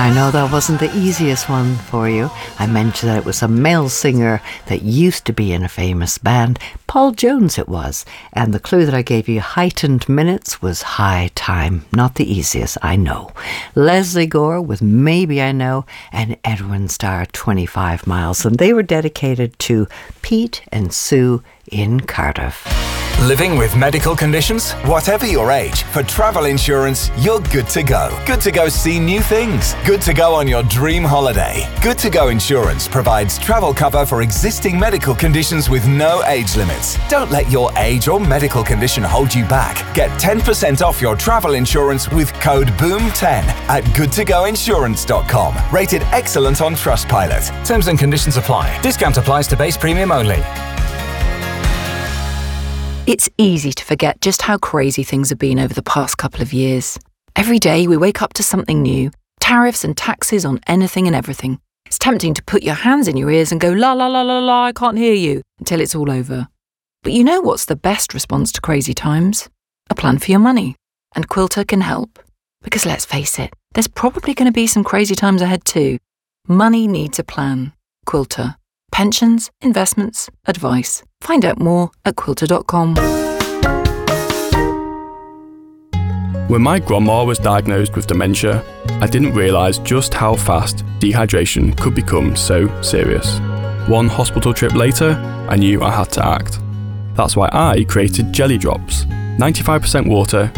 I know that wasn't the easiest one for you. I mentioned that it was a male singer that used to be in a famous band. Paul Jones it was. And the clue that I gave you, heightened minutes, was High Time. Not the easiest, I know. Leslie Gore with Maybe I Know, and Edwin Starr, 25 Miles. And they were dedicated to Pete and Sue in Cardiff. Living with medical conditions? Whatever your age, for travel insurance, you're good to go. Good to go see new things. Good to go on your dream holiday. Good to Go Insurance provides travel cover for existing medical conditions with no age limits. Don't let your age or medical condition hold you back. Get 10% off your travel insurance with code BOOM10 at goodtogoinsurance.com. Rated excellent on Trustpilot. Terms and conditions apply. Discount applies to base premium only. It's easy to forget just how crazy things have been over the past couple of years. Every day we wake up to something new, tariffs and taxes on anything and everything. It's tempting to put your hands in your ears and go, la la la la la, I can't hear you, until it's all over. But you know what's the best response to crazy times? A plan for your money. And Quilter can help. Because let's face it, there's probably going to be some crazy times ahead too. Money needs a plan. Quilter. Pensions, investments, advice. Find out more at quilter.com. When my grandma was diagnosed with dementia, I didn't realise just how fast dehydration could become so serious. One hospital trip later, I knew I had to act. That's why I created Jelly Drops. 95% water,